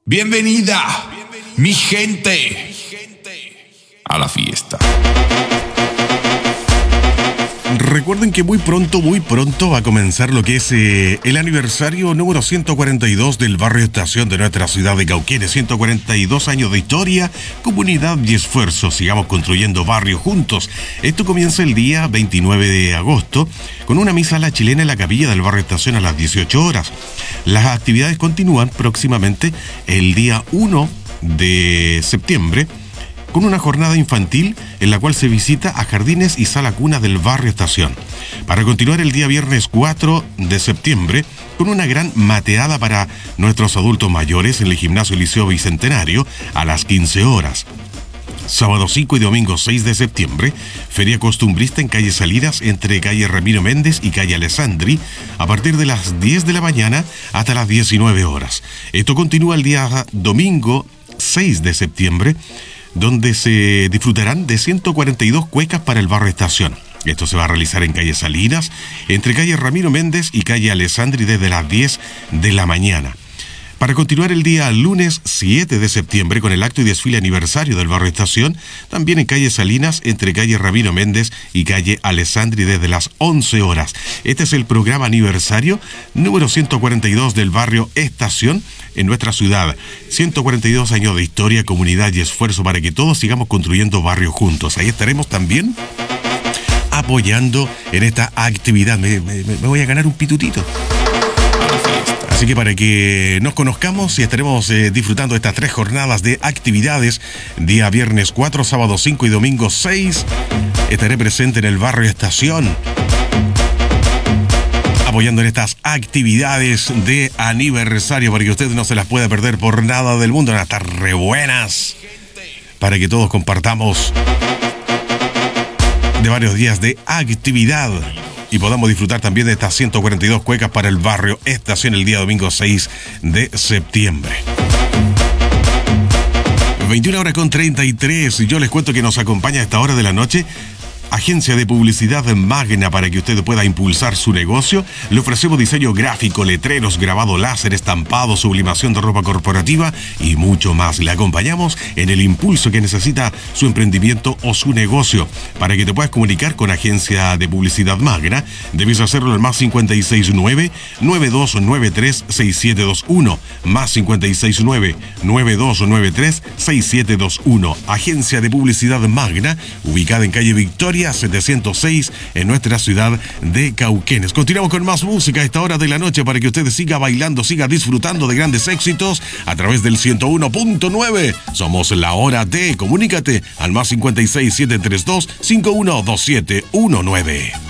Bienvenida, mi gente, a la fiesta. Recuerden que muy pronto va a comenzar lo que es el aniversario número 142 del barrio Estación de nuestra ciudad de Cauquenes. 142 años de historia, comunidad y esfuerzo. Sigamos construyendo barrio juntos. Esto comienza el día 29 de agosto con una misa a la chilena en la capilla del barrio Estación a las 18 horas. Las actividades continúan próximamente el día 1 de septiembre con una jornada infantil en la cual se visita a jardines y sala cuna del barrio Estación. Para continuar el día viernes 4 de septiembre con una gran mateada para nuestros adultos mayores en el Gimnasio Liceo Bicentenario a las 15 horas. Sábado 5 y domingo 6 de septiembre, feria costumbrista en calle Salinas entre calle Ramiro Méndez y calle Alessandri a partir de las 10 de la mañana hasta las 19 horas. Esto continúa el día domingo 6 de septiembre, donde se disfrutarán de 142 cuecas para el barrio Estación. Esto se va a realizar en calle Salinas, entre calle Ramiro Méndez y calle Alessandri desde las 10 de la mañana. Para continuar el día lunes 7 de septiembre con el acto y desfile aniversario del barrio Estación, también en calle Salinas, entre calle Ramiro Méndez y calle Alessandri desde las 11 horas. Este es el programa aniversario número 142 del barrio Estación en nuestra ciudad. 142 años de historia, comunidad y esfuerzo para que todos sigamos construyendo barrio juntos. Ahí estaremos también apoyando en esta actividad. Me voy a ganar un pitutito. Así que para que nos conozcamos y estaremos disfrutando estas 3 jornadas de actividades, día viernes 4, sábado 5 y domingo 6, estaré presente en el barrio Estación, apoyando en estas actividades de aniversario para que usted no se las pueda perder por nada del mundo. Van a estar re buenas para que todos compartamos de varios días de actividad y podamos disfrutar también de estas 142 cuecas para el barrio Estación el día domingo 6 de septiembre. 21:33. Yo les cuento que nos acompaña a esta hora de la noche Agencia de Publicidad Magna para que usted pueda impulsar su negocio. Le ofrecemos diseño gráfico, letreros, grabado láser, estampado, sublimación de ropa corporativa y mucho más. Le acompañamos en el impulso que necesita su emprendimiento o su negocio. Para que te puedas comunicar con Agencia de Publicidad Magna, debes hacerlo al más 569-9293-6721. Más 569-9293-6721. Agencia de Publicidad Magna, ubicada en calle Victoria 706 en nuestra ciudad de Cauquenes. Continuamos con más música a esta hora de la noche para que usted siga bailando, siga disfrutando de grandes éxitos a través del 101.9. Somos la hora de. Comunícate al más 56732-512719.